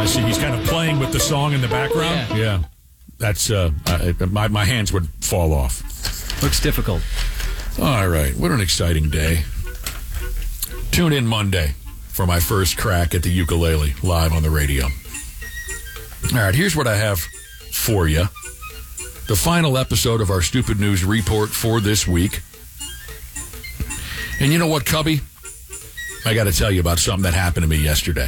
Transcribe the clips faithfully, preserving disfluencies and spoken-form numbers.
I see he's kind of playing with the song in the background. Yeah. yeah. That's, uh, I, my, my hands would fall off. Looks difficult. All right. What an exciting day. Tune in Monday for my first crack at the ukulele live on the radio. All right. Here's what I have for you. The final episode of our Stupid News Report for this week. And you know what, Cubby? I got to tell you about something that happened to me yesterday.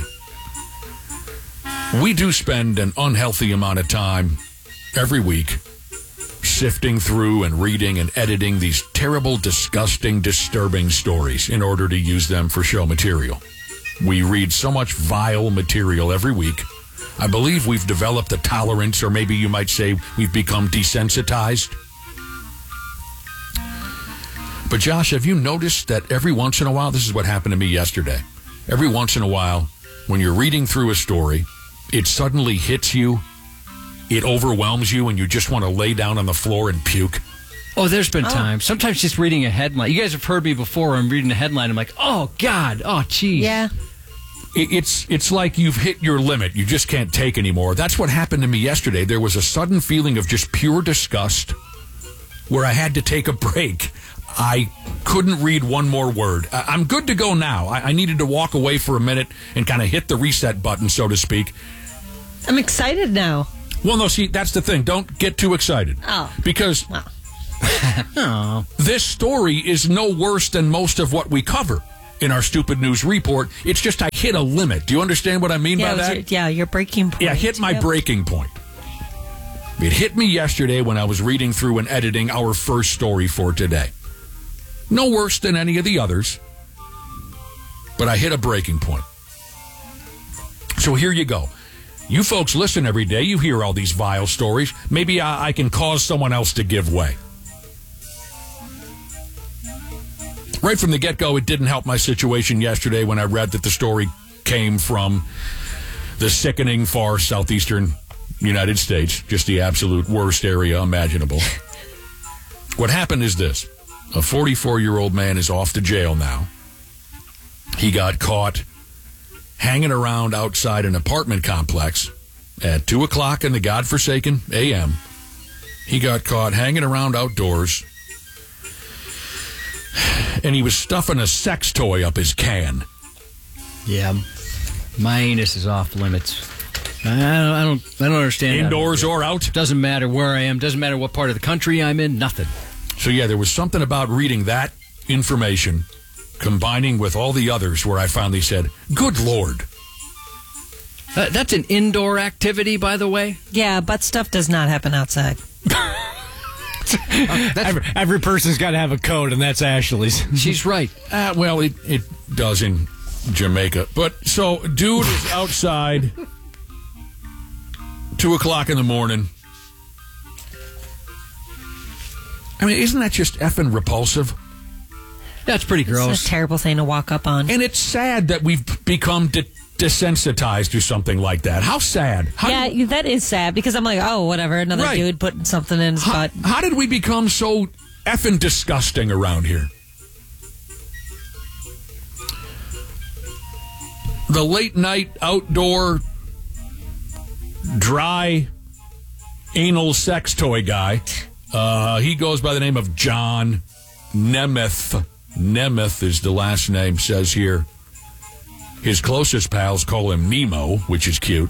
We do spend an unhealthy amount of time every week sifting through and reading and editing these terrible, disgusting, disturbing stories in order to use them for show material. We read so much vile material every week. I believe we've developed a tolerance, or maybe you might say we've become desensitized. But Josh, have you noticed that every once in a while, this is what happened to me yesterday, every once in a while, when you're reading through a story, it suddenly hits you, it overwhelms you, and you just want to lay down on the floor and puke? Oh, there's been oh. times. Sometimes just reading a headline. You guys have heard me before. I'm reading a headline. I'm like, oh, God. Oh, geez. Yeah. It's it's like you've hit your limit. You just can't take anymore. That's what happened to me yesterday. There was a sudden feeling of just pure disgust where I had to take a break. I couldn't read one more word. I, I'm good to go now. I, I needed to walk away for a minute and kind of hit the reset button, so to speak. I'm excited now. Well, no, see, that's the thing. Don't get too excited. Oh. Because oh. this story is no worse than most of what we cover in our Stupid News Report. It's just I hit a limit. Do you understand what I mean yeah, by that? Your, yeah, your breaking point. Yeah, I hit my yep. breaking point. It hit me yesterday when I was reading through and editing our first story for today. No worse than any of the others, but I hit a breaking point. So here you go. You folks listen every day. You hear all these vile stories. Maybe I, I can cause someone else to give way. Right from the get-go, it didn't help my situation yesterday when I read that the story came from the sickening far southeastern United States, just the absolute worst area imaginable. What happened is this. A forty-four-year-old man is off to jail now. He got caught hanging around outside an apartment complex at two o'clock in the godforsaken a m. He got caught hanging around outdoors, and he was stuffing a sex toy up his can. Yeah, my anus is off limits. I don't, I don't, I don't understand. Indoors or out? Doesn't matter where I am. Doesn't matter what part of the country I'm in. Nothing. So yeah, there was something about reading that information, combining with all the others, where I finally said, "Good Lord." Uh, that's an indoor activity, by the way. Yeah, butt stuff does not happen outside. uh, every, every person's got to have a code, and that's Ashley's. She's right. Uh, well, it, it does in Jamaica. But so, dude is outside, two o'clock in the morning. I mean, isn't that just effing repulsive? That's pretty gross. It's a terrible thing to walk up on. And it's sad that we've become de- desensitized to something like that. How sad? How yeah, did, that is sad, because I'm like, oh, whatever, another right. dude putting something in his how, butt. How did we become so effing disgusting around here? The late night outdoor dry anal sex toy guy. Uh, he goes by the name of John Nemeth. Nemeth is the last name, says here. His closest pals call him Nemo, which is cute.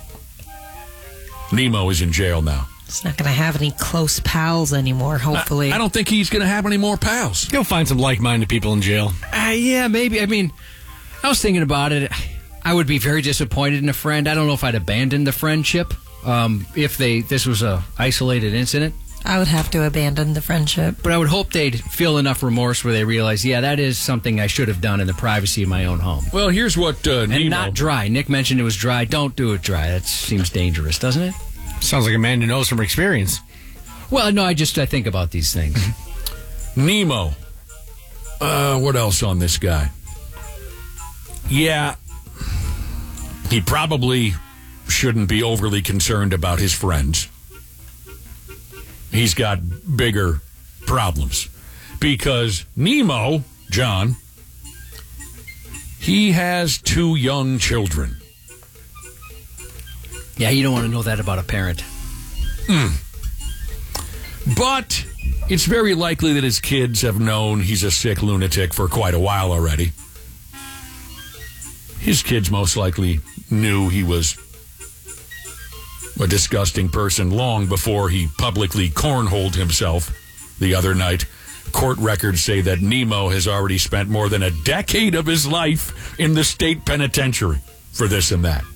Nemo is in jail now. He's not going to have any close pals anymore, hopefully. I, I don't think he's going to have any more pals. You'll find some like-minded people in jail. Uh, yeah, maybe. I mean, I was thinking about it. I would be very disappointed in a friend. I don't know if I'd abandon the friendship um, if they this was a isolated incident. I would have to abandon the friendship. But I would hope they'd feel enough remorse where they realize, yeah, that is something I should have done in the privacy of my own home. Well, here's what uh, and Nemo... not dry. Nick mentioned it was dry. Don't do it dry. That seems dangerous, doesn't it? Sounds like a man who knows from experience. Well, no, I just I think about these things. Nemo. Uh, what else on this guy? Yeah, he probably shouldn't be overly concerned about his friends. He's got bigger problems. Because Nemo, John, he has two young children. Yeah, you don't want to know that about a parent. But it's very likely that his kids have known he's a sick lunatic for quite a while already. His kids most likely knew he was a disgusting person long before he publicly cornholed himself the other night. Court records say that Nemo has already spent more than a decade of his life in the state penitentiary for this and that.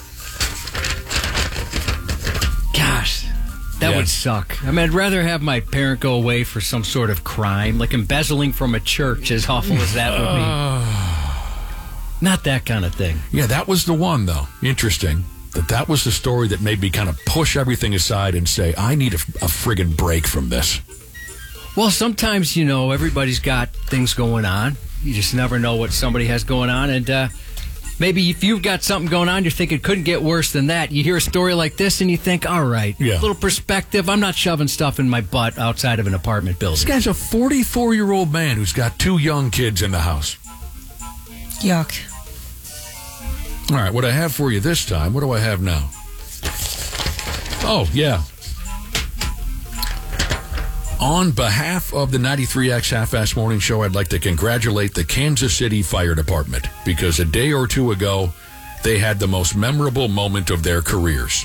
Gosh, that Yeah. would suck. I mean, I'd rather have my parent go away for some sort of crime, like embezzling from a church, as awful as that would be. Not that kind of thing. Yeah, that was the one, though. Interesting. That that was the story that made me kind of push everything aside and say, I need a, a friggin' break from this. Well, sometimes, you know, everybody's got things going on. You just never know what somebody has going on. And uh, maybe if you've got something going on, you're thinking it couldn't get worse than that. You hear a story like this and you think, all right, Yeah. a little perspective. I'm not shoving stuff in my butt outside of an apartment building. This guy's a forty-four-year-old man who's got two young kids in the house. Yuck. All right, what I have for you this time, what do I have now? Oh, yeah. On behalf of the ninety-three X Half-Ass Morning Show, I'd like to congratulate the Kansas City Fire Department because a day or two ago, they had the most memorable moment of their careers.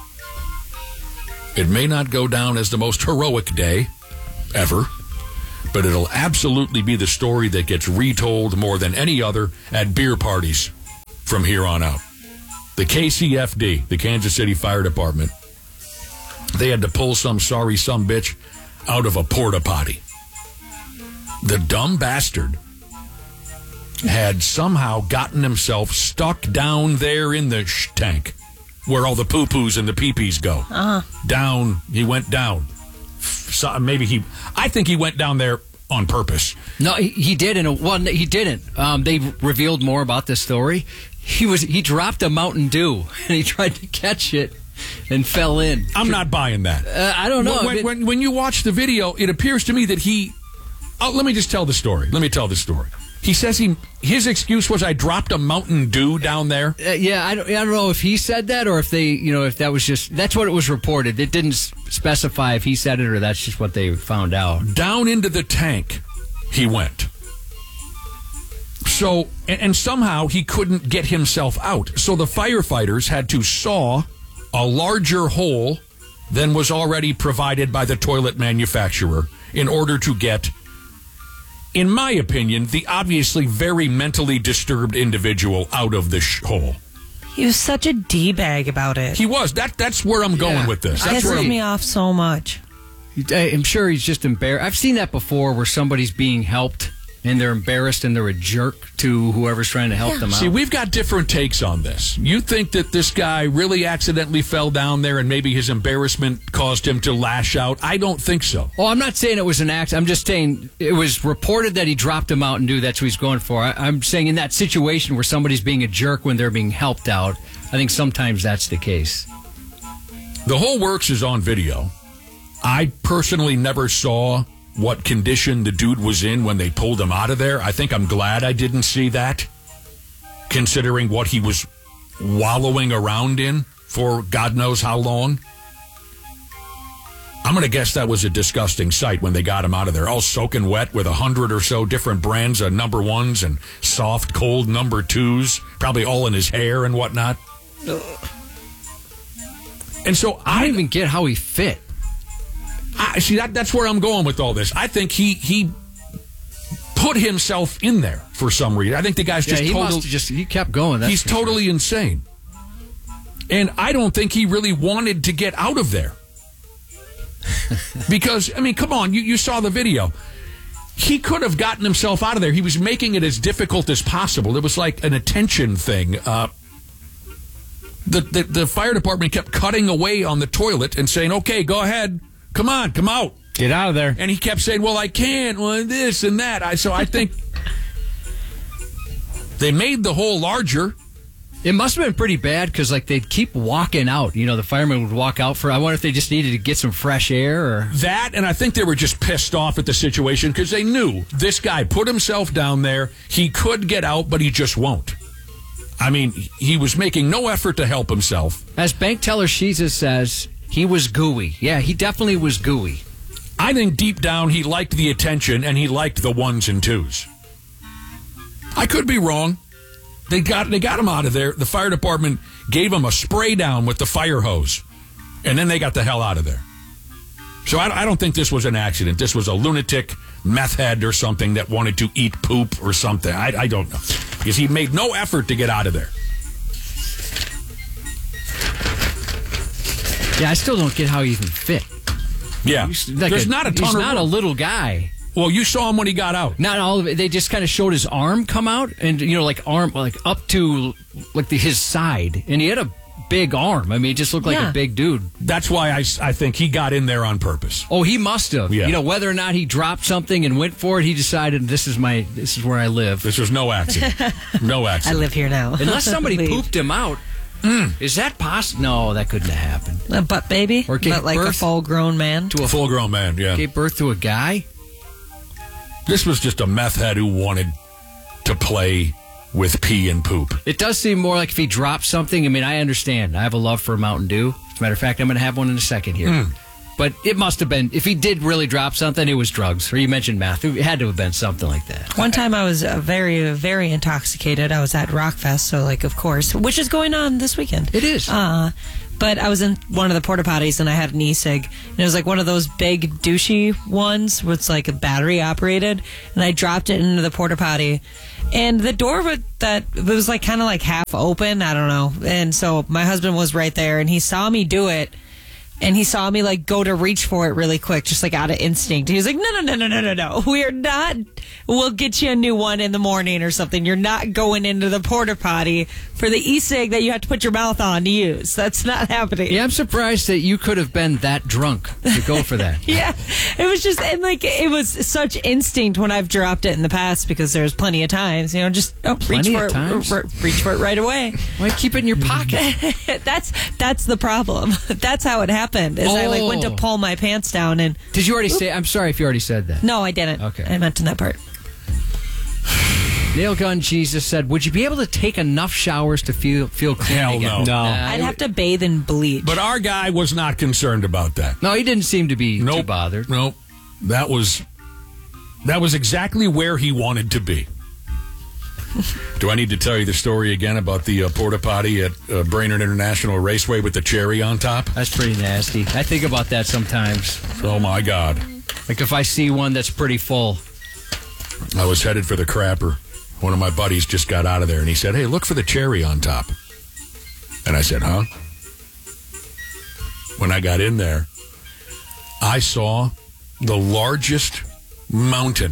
It may not go down as the most heroic day ever, but it'll absolutely be the story that gets retold more than any other at beer parties from here on out. The K C F D, the Kansas City Fire Department, they had to pull some sorry sumbitch out of a porta potty. The dumb bastard had somehow gotten himself stuck down there in the sh- tank where all the poo-poos and the pee-pees go. Uh-huh. Down, he went down. So maybe he, I think he went down there on purpose. No, he, he didn't. Well, he didn't. Um, they revealed more about this story. He was he dropped a Mountain Dew and he tried to catch it and fell in. I'm not buying that. Uh, I don't know. When, when, when, when you watch the video, it appears to me that he... Oh, let me just tell the story. Let me tell the story. He says he his excuse was I dropped a Mountain Dew down there. Uh, yeah, I don't, I don't know if he said that or if they, you know, if that was just... That's what it was reported. It didn't s- specify if he said it or that's just what they found out. Down into the tank he went. So, and, and somehow he couldn't get himself out. So the firefighters had to saw a larger hole than was already provided by the toilet manufacturer in order to get, in my opinion, the obviously very mentally disturbed individual out of the sh- hole. He was such a D-bag about it. He was. That That's where I'm going Yeah. with this. That That's where pisses I'm, me off so much. I'm sure he's just embarrassed. I've seen that before where somebody's being helped and they're embarrassed and they're a jerk to whoever's trying to help them out. See, we've got different takes on this. You think that this guy really accidentally fell down there and maybe his embarrassment caused him to lash out? I don't think so. Oh, I'm not saying it was an act. I'm just saying it was reported that he dropped a Mountain Dew. That's what he's going for. I, I'm saying in that situation where somebody's being a jerk when they're being helped out, I think sometimes that's the case. The whole works is on video. I personally never saw what condition the dude was in when they pulled him out of there. I think I'm glad I didn't see that, considering what he was wallowing around in for God knows how long. I'm going to guess that was a disgusting sight when they got him out of there, all soaking wet with a hundred or so different brands of number ones and soft, cold number twos, probably all in his hair and whatnot. And so I I don't even get how he fit. I see that that's where I'm going with all this. I think he he put himself in there for some reason. I think the guy's Yeah, just he must totally have just he kept going. That's he's for sure. totally insane. And I don't think he really wanted to get out of there. Because, I mean, come on, you, you saw the video. He could have gotten himself out of there. He was making it as difficult as possible. It was like an attention thing. Uh, the, the, the fire department kept cutting away on the toilet and saying, okay, go ahead. Come on, come out. Get out of there. And he kept saying, well, I can't, well, this and that. I So I think they made the hole larger. It must have been pretty bad because, like, they'd keep walking out. You know, the firemen would walk out for. I wonder if they just needed to get some fresh air or. That, and I think they were just pissed off at the situation because they knew this guy put himself down there. He could get out, but he just won't. I mean, he was making no effort to help himself. As bank teller Shiza says, he was gooey. Yeah, he definitely was gooey. I think deep down he liked the attention and he liked the ones and twos. I could be wrong. They got they got him out of there. The fire department gave him a spray down with the fire hose, and then they got the hell out of there. So I, I don't think this was an accident. This was a lunatic meth head or something that wanted to eat poop or something. I, I don't know. Because he made no effort to get out of there. Yeah, I still don't get how he even fit. Yeah. Like There's a, not a ton he's of not a room. little guy. Well, you saw him when he got out. Not all of it. They just kind of showed his arm come out, and you know, like arm, like up to like the, his side, and he had a big arm. I mean, he just looked like Yeah. a big dude. That's why I, I think he got in there on purpose. Oh, he must have. Yeah. You know, whether or not he dropped something and went for it, he decided this is my, this is where I live. This was no accident. No I accident. live here now. Unless somebody Leave. pooped him out. Is that possible? No, that couldn't have happened. A butt baby, Or gave but like a birth full grown man. To a Full grown man, yeah. gave birth to a guy. This was just a meth head who wanted to play with pee and poop. It does seem more like if he dropped something. I mean, I understand. I have a love for Mountain Dew. As a matter of fact, I'm going to have one in a second here. Mm. But it must have been, if he did really drop something, it was drugs. Or you mentioned meth. It had to have been something like that. One time I was uh, very, very intoxicated. I was at Rockfest, so like, of course, which is going on this weekend. It is. Uh, but I was in one of the porta potties and I had an e-cig. And it was like one of those big douchey ones where it's like a battery operated. And I dropped it into the porta potty. And the door would, that it was like kind of like half open. I don't know. And so my husband was right there and he saw me do it. And he saw me like go to reach for it really quick, just like out of instinct. He was like, no, no, no, no, no, no, no. We are not, we'll get you a new one in the morning or something. You're not going into the porta potty for the e-cig that you have to put your mouth on to use. That's not happening. Yeah, I'm surprised that you could have been that drunk to go for that. Yeah, it was just, and like, it was such instinct when I've dropped it in the past because there's plenty of times, you know, just oh, reach Plenty for of it, times? r- r- reach for it right away. Why keep it in your pocket? that's that's the problem. That's how it happened. Is I like went to Oh. pull my pants down and Did you already say? I'm sorry if you already said that. no, I didn't. Okay. I meant in that part. Nail Gun Jesus said, "Would you be able to take enough showers to feel feel clean Hell again?" no. No. I'd have to bathe in bleach. But our guy was not concerned about that. No, he didn't seem to be too Nope. bothered. Nope. That was that was exactly where he wanted to be. Do I need to tell you the story again about the uh, porta potty at uh, Brainerd International Raceway with the cherry on top? That's pretty nasty. I think about that sometimes. Oh my God. Like if I see one that's pretty full. I was headed for the crapper. One of my buddies just got out of there and he said, "Hey, look for the cherry on top." And I said, "Huh?" When I got in there, I saw the largest mountain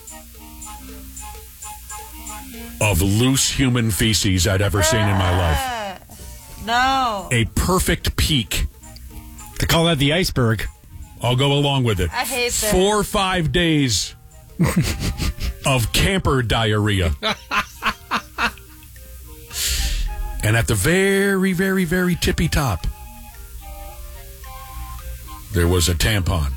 of loose human feces I'd ever seen in my life. no. A perfect peak. They call that the iceberg. I'll go along with it. I hate that. Four or five days of camper diarrhea. And at the very, very, very tippy top, there was a tampon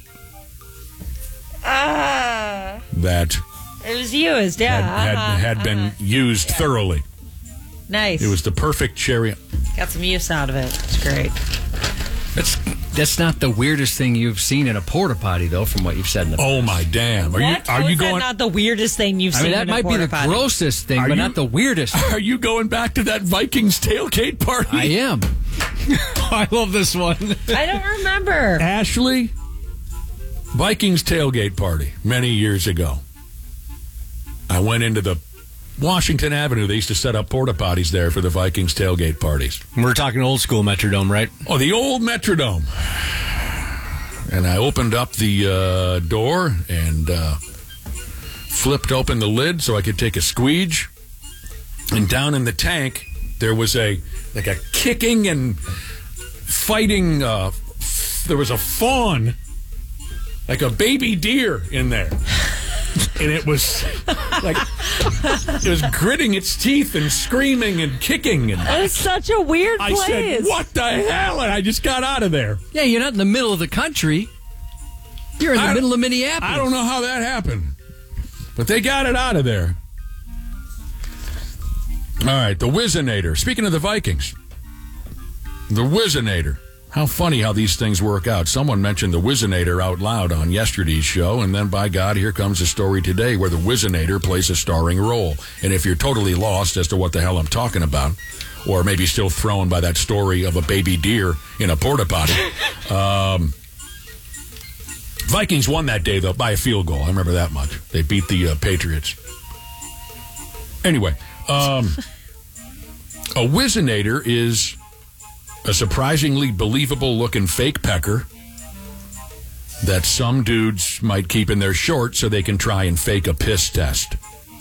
Ah, that it was used, yeah. had, had, uh-huh, had been uh-huh. used thoroughly. Nice. It was the perfect cherry. Got some use out of it. It's great. That's that's not the weirdest thing you've seen in a porta potty, though, from what you've said in the. Oh my damn! Are What? you are How you is that going? not the weirdest thing you've I seen mean, that in a might be the porta-potty? grossest thing, Are but you- not the weirdest. Are you going back to that Vikings tailgate party? I am. I love this one. I don't remember. Ashley, Vikings tailgate party many years ago. I went into the Washington Avenue. They used to set up porta potties there for the Vikings tailgate parties. We're talking old school Metrodome, right? Oh, the old Metrodome. And I opened up the uh, door and uh, flipped open the lid so I could take a squeege. And down in the tank, there was a like a kicking and fighting. Uh, f- there was a fawn, like a baby deer, in there, and it was like it was gritting its teeth and screaming and kicking. And It's such a weird I place. said, "What the hell?" And I just got out of there. Yeah, you're not in the middle of the country. You're in the I- middle of Minneapolis. I don't know how that happened, but they got it out of there. All right, the Whizzinator. Speaking of the Vikings, the Whizzinator. How funny how these things work out. Someone mentioned the Whizzinator out loud on yesterday's show, and then, by God, here comes a story today where the Whizzinator plays a starring role. And if you're totally lost as to what the hell I'm talking about, or maybe still thrown by that story of a baby deer in a porta potty, um, Vikings won that day, though, by a field goal. I remember that much. They beat the uh, Patriots. Anyway, um, a Whizzinator is a surprisingly believable-looking fake pecker that some dudes might keep in their shorts so they can try and fake a piss test.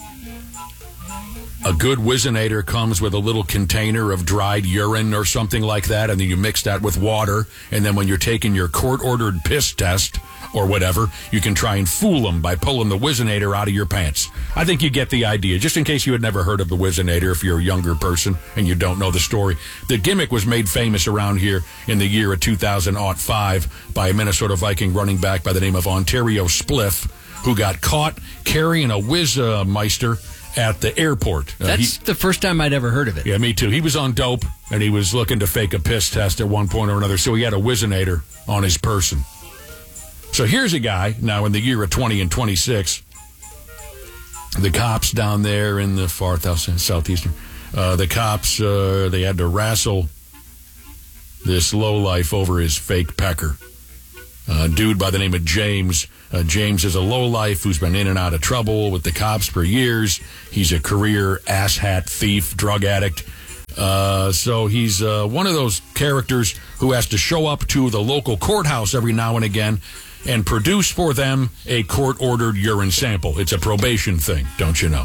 A good Whizzinator comes with a little container of dried urine or something like that, and then you mix that with water, and then when you're taking your court-ordered piss test or whatever, you can try and fool them by pulling the Whizzinator out of your pants. I think you get the idea. Just in case you had never heard of the Whizzinator, if you're a younger person and you don't know the story, the gimmick was made famous around here in the year of two thousand five by a Minnesota Viking running back by the name of Ontario Spliff, who got caught carrying a Whizzmeister at the airport. Uh, That's he, the first time I'd ever heard of it. Yeah, me too. He was on dope, and he was looking to fake a piss test at one point or another, so he had a Whizzinator on his person. So here's a guy, now in the year of twenty and twenty-six, the cops down there in the far southeastern, uh, the cops, uh, they had to wrestle this lowlife over his fake pecker. A dude by the name of James. Uh, James is a lowlife who's been in and out of trouble with the cops for years. He's a career asshat thief, drug addict. Uh, so he's uh, one of those characters who has to show up to the local courthouse every now and again and produce for them a court-ordered urine sample. It's a probation thing, don't you know?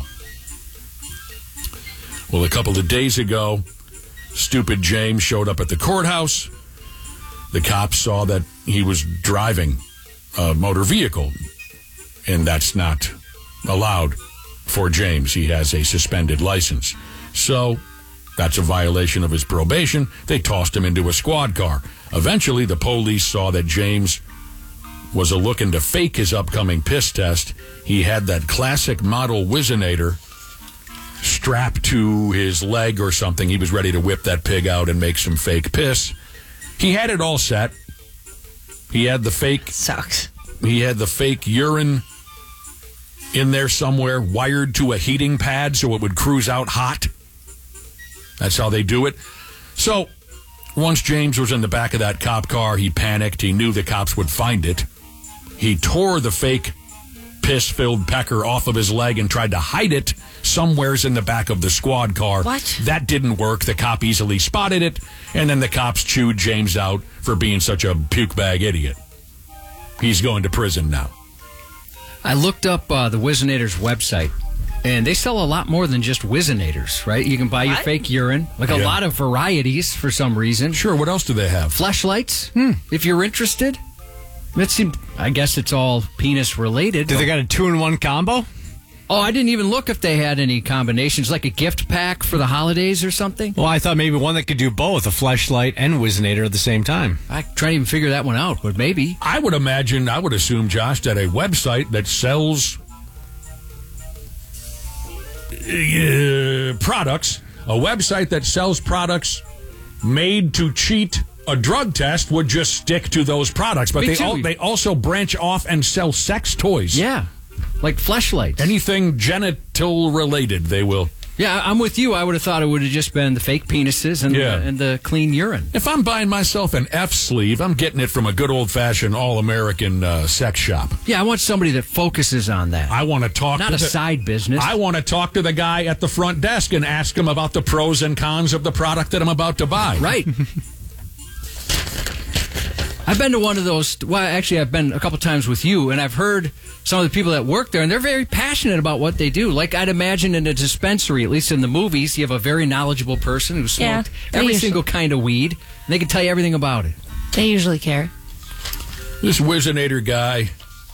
Well, a couple of days ago, stupid James showed up at the courthouse. The cops saw that he was driving a motor vehicle, and that's not allowed for James. He has a suspended license. So that's a violation of his probation. They tossed him into a squad car. Eventually, the police saw that James was a looking to fake his upcoming piss test. He had that classic model Whizzinator strapped to his leg or something. He was ready to whip that pig out and make some fake piss. He had it all set. He had the fake... Sucks. He had the fake urine in there somewhere, wired to a heating pad so it would cruise out hot. That's how they do it. So, once James was in the back of that cop car, he panicked. He knew the cops would find it. He tore the fake piss-filled pecker off of his leg and tried to hide it somewheres in the back of the squad car. What? That didn't work. The cop easily spotted it, and then the cops chewed James out for being such a puke bag idiot. He's going to prison now. I looked up uh, the Whizzinator's website, and they sell a lot more than just Whizzinators, right? You can buy your What? fake urine, like a Yeah. lot of varieties for some reason. Sure, what else do they have? Fleshlights, hmm. if you're interested. It seemed, I guess it's all penis related. Do they got a two-in-one combo? Oh, I didn't even look if they had any combinations, like a gift pack for the holidays or something. Well, I thought maybe one that could do both, a fleshlight and Whizzinator at the same time. I try to even figure that one out, but maybe. I would imagine, I would assume, Josh, that a website that sells uh, products, a website that sells products made to cheat a drug test would just stick to those products. But Me they too. al- they also branch off and sell sex toys. Yeah, like fleshlights. Anything genital related, they will. Yeah, I'm with you. I would have thought it would have just been the fake penises and, Yeah. the, and the clean urine. If I'm buying myself an F sleeve, I'm getting it from a good old-fashioned all-American uh, sex shop. Yeah, I want somebody that focuses on that. I want to talk Not to a the, side business. I want to talk to the guy at the front desk and ask him about the pros and cons of the product that I'm about to buy. Right. I've been to one of those. Well, actually, I've been a couple times with you, and I've heard some of the people that work there, and they're very passionate about what they do. Like I'd imagine in a dispensary, at least in the movies, you have a very knowledgeable person who Yeah, smoked they every usually- single kind of weed, and they can tell you everything about it. They usually care. This Whizzinator guy,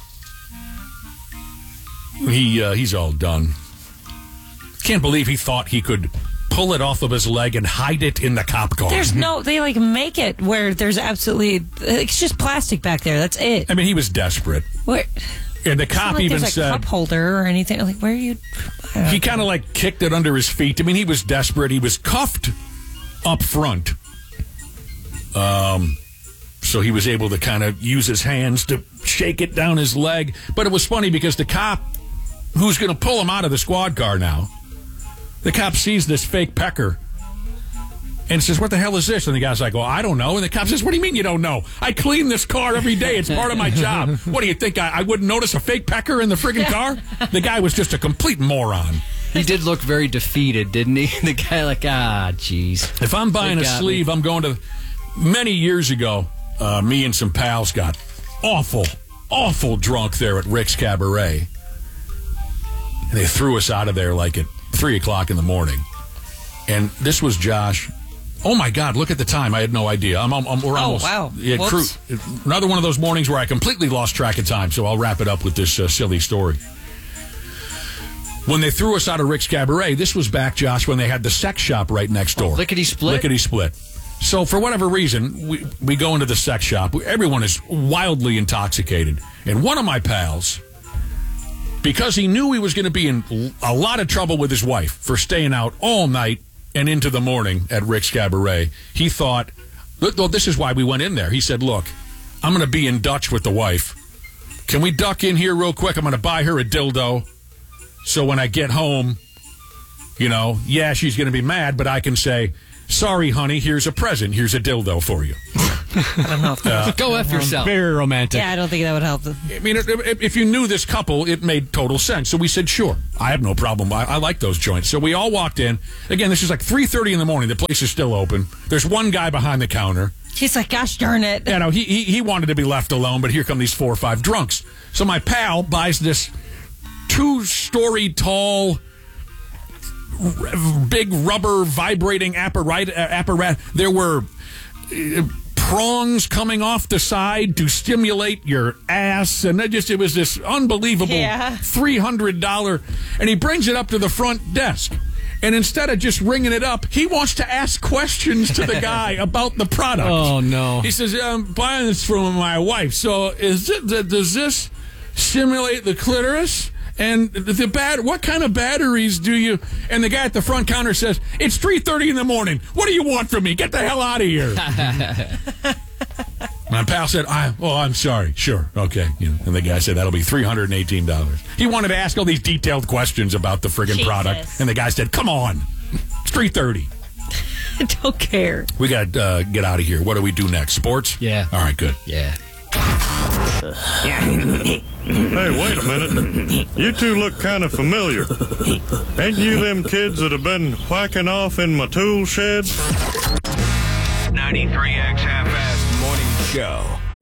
he uh, he's all done. Can't believe he thought he could pull it off of his leg and hide it in the cop car. There's no, they like make it where there's absolutely, it's just plastic back there. That's it. I mean, he was desperate. Where, And the It's not cop like even there's a said cup holder or anything. Like, where are you? I don't he know. kind of like kicked it under his feet. I mean, he was desperate. He was cuffed up front. Um, so he was able to kind of use his hands to shake it down his leg. But it was funny because the cop, who's going to pull him out of the squad car now, the cop sees this fake pecker and says, what the hell is this? And the guy's like, well, I don't know. And the cop says, what do you mean you don't know? I clean this car every day. It's part of my job. What do you think? I, I wouldn't notice a fake pecker in the friggin' car? The guy was just a complete moron. He did look very defeated, didn't he? The guy like, ah, jeez. If I'm buying They a got sleeve, me. I'm going to... Many years ago, uh, me and some pals got awful, awful drunk there at Rick's Cabaret. And they threw us out of there like at three o'clock in the morning. And this was Josh. Oh, my God, look at the time. I had no idea. I'm, I'm, we're Oh, almost... wow. Yeah, Whoops. crew, another one of those mornings where I completely lost track of time, so I'll wrap it up with this uh, silly story. When they threw us out of Rick's Cabaret, this was back, Josh, when they had the sex shop right next door. Oh, lickety-split? Lickety-split. So for whatever reason, we, we go into the sex shop. Everyone is wildly intoxicated. And one of my pals, because he knew he was going to be in a lot of trouble with his wife for staying out all night and into the morning at Rick's Cabaret, he thought, well, this is why we went in there. He said, look, I'm going to be in Dutch with the wife. Can we duck in here real quick? I'm going to buy her a dildo. So when I get home, you know, yeah, she's going to be mad, but I can say, sorry, honey, here's a present. Here's a dildo for you. I don't know. If Uh, Go F yourself. Very romantic. yeah, I don't think that would help them. I mean, if, if you knew this couple, it made total sense. So we said, sure, I have no problem. I, I like those joints. So we all walked in. Again, this is like three thirty in the morning. The place is still open. There's one guy behind the counter. He's like, gosh darn it. You know, he, he, he wanted to be left alone, but here come these four or five drunks. So my pal buys this two-story tall, r- big rubber vibrating apparat. apparat. There were uh, prongs coming off the side to stimulate your ass, and it just it was this unbelievable Yeah. three hundred dollars. And he brings it up to the front desk. And instead of just ringing it up, he wants to ask questions to the guy about the product. Oh, no. He says, I'm buying this from my wife. So is it, does this stimulate the clitoris? And the bat, what kind of batteries do you... And the guy at the front counter says, it's three thirty in the morning. What do you want from me? Get the hell out of here. My pal said, I, oh, I'm sorry. Sure. Okay. You know, and the guy said, that'll be three hundred eighteen dollars. He wanted to ask all these detailed questions about the friggin' Jesus. product. And the guy said, come on. It's three thirty. I don't care. We got to uh, get out of here. What do we do next? Sports? Yeah. All right, good. Yeah. Hey, wait a minute. You two look kind of familiar. Ain't you them kids that have been whacking off in my tool shed? ninety-three X Half-Assed Morning Show.